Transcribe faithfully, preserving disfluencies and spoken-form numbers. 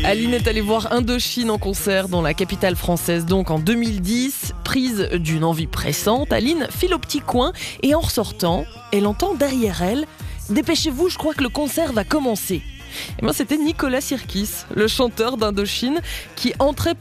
Aline est allée voir Indochine en concert dans la capitale française, donc en deux mille dix. Prise d'une envie pressante, Aline file au petit coin et en ressortant, elle entend derrière elle « Dépêchez-vous, je crois que le concert va commencer ». Et moi, c'était Nicolas Sirkis, le chanteur d'Indochine, qui entrait